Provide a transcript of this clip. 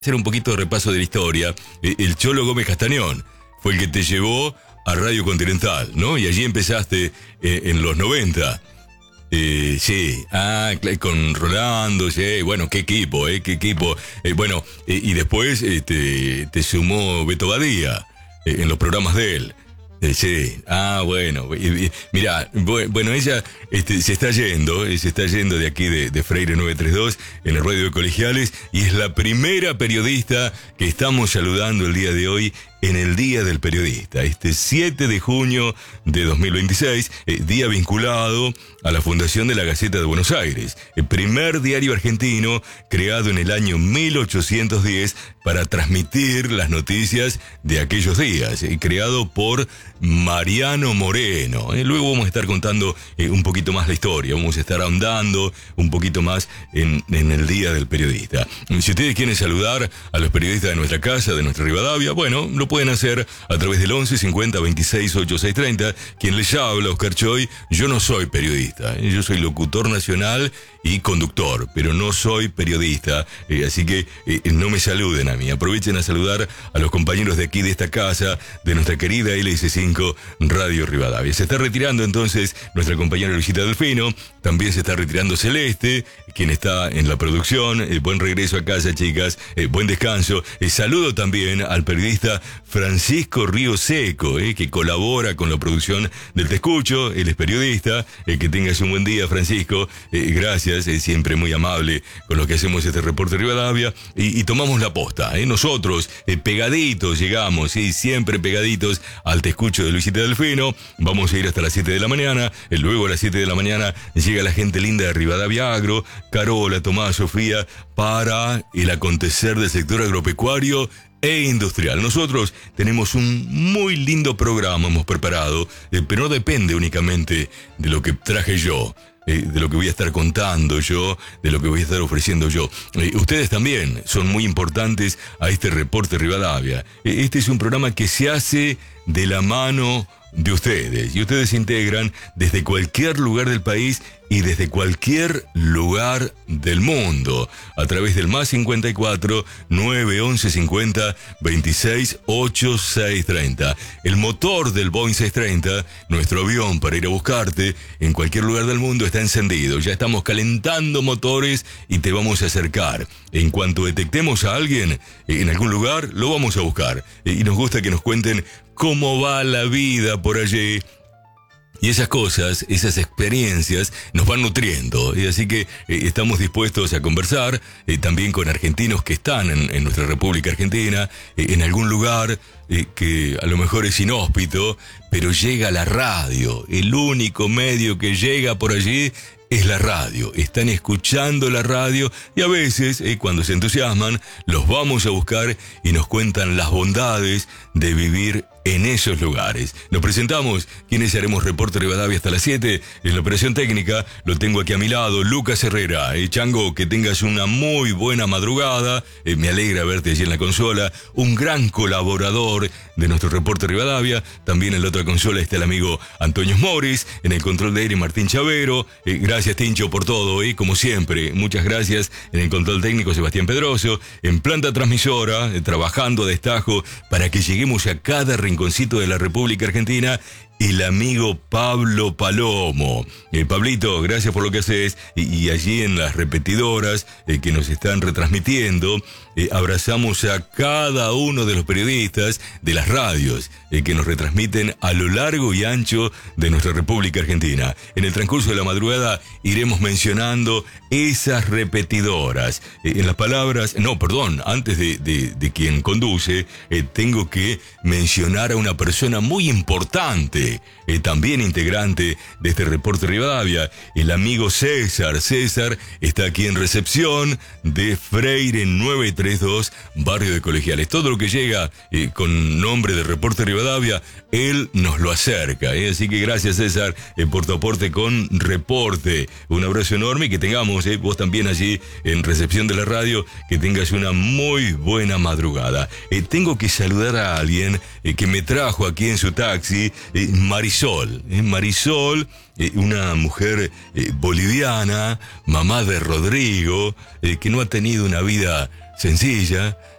Hacer un poquito de repaso de la historia. El Cholo Gómez Castañón fue el que te llevó a Radio Continental, ¿no? Y allí empezaste en los 90. Sí, con Rolando, sí, bueno, qué equipo, qué equipo. Bueno, y después te sumó Beto Badía en los programas de él. Sí, bueno, mira, bueno, ella se está yendo de aquí de Freire 932 en el radio de Colegiales y es la primera periodista que estamos saludando el día de hoy en el Día del Periodista, 7 de junio de 2026, día vinculado a la fundación de la Gaceta de Buenos Aires, el primer diario argentino creado en el año 1810 para transmitir las noticias de aquellos días, creado por Mariano Moreno. Luego vamos a estar contando un poquito más la historia, vamos a estar ahondando un poquito más en el Día del Periodista. Si ustedes quieren saludar a los periodistas de nuestra casa, de nuestra Rivadavia, bueno, lo pueden hacer a través del 11 50 26 86 30. Quien les habla, Oscar Choy. Yo no soy periodista, yo soy locutor nacional y conductor, pero no soy periodista, así que no me saluden a mí. Aprovechen a saludar a los compañeros de aquí de esta casa, de nuestra querida LS5 Radio Rivadavia. Se está retirando entonces nuestra compañera Luisita Delfino, también se está retirando Celeste, quien está en la producción. Buen regreso a casa, chicas, buen descanso. Saludo también al periodista Francisco Río Seco, que colabora con la producción del Te Escucho. Él es periodista. Que tengas un buen día, Francisco. Gracias, siempre muy amable con lo que hacemos este reporte de Rivadavia. Y tomamos la posta. Nosotros, pegaditos llegamos, siempre pegaditos al Te Escucho de Luisita Delfino. Vamos a ir hasta las 7 de la mañana. Luego a las 7 de la mañana llega la gente linda de Rivadavia Agro, Carola, Tomás, Sofía, para el acontecer del sector agropecuario e industrial. Nosotros tenemos un muy lindo programa, hemos preparado, pero no depende únicamente de lo que traje yo, de lo que voy a estar contando yo, de lo que voy a estar ofreciendo yo. Ustedes también son muy importantes a este reporte Rivadavia. Este es un programa que se hace de la mano de ustedes, y ustedes se integran desde cualquier lugar del país y desde cualquier lugar del mundo a través del más 54 911 50 26 86 30. El motor del Boeing 630, nuestro avión para ir a buscarte en cualquier lugar del mundo, está encendido. Ya estamos calentando motores y te vamos a acercar. En cuanto detectemos a alguien en algún lugar, lo vamos a buscar. Y nos gusta que nos cuenten cómo va la vida por allí. Y esas cosas, esas experiencias nos van nutriendo. Y así que estamos dispuestos a conversar también con argentinos que están en nuestra República Argentina, en algún lugar que a lo mejor es inhóspito, pero llega la radio. El único medio que llega por allí es la radio. Están escuchando la radio y a veces, cuando se entusiasman, los vamos a buscar y nos cuentan las bondades de vivir en esos lugares. Nos presentamos, quienes haremos reporte Rivadavia hasta las 7. En la operación técnica lo tengo aquí a mi lado, Lucas Herrera. Chango, que tengas una muy buena madrugada. Me alegra verte allí en la consola. Un gran colaborador de nuestro reporte Rivadavia. También en la otra consola está el amigo Antonio Morris. En el control de aire, Martín Chavero. Gracias, Tincho, por todo, como siempre. Muchas gracias. En el control técnico, Sebastián Pedroso. En planta transmisora, trabajando a destajo para que lleguemos a cada rinconcito de la República Argentina, el amigo Pablo Palomo. Pablito, gracias por lo que haces. Y allí en las repetidoras que nos están retransmitiendo, abrazamos a cada uno de los periodistas de las radios que nos retransmiten a lo largo y ancho de nuestra República Argentina. En el transcurso de la madrugada iremos mencionando esas repetidoras. En las palabras, antes de quien conduce, tengo que mencionar a una persona muy importante, también integrante de este reporte Rivadavia, el amigo César. César está aquí en recepción de Freire 932, barrio de Colegiales. Todo lo que llega con nombre de reporte Rivadavia, él nos lo acerca. Así que gracias, César, por tu aporte con reporte. Un abrazo enorme y que tengamos, vos también allí en recepción de la radio, que tengas una muy buena madrugada. Tengo que saludar a alguien que me trajo aquí en su taxi, Marisol. Marisol, una mujer boliviana, mamá de Rodrigo, que no ha tenido una vida sencilla,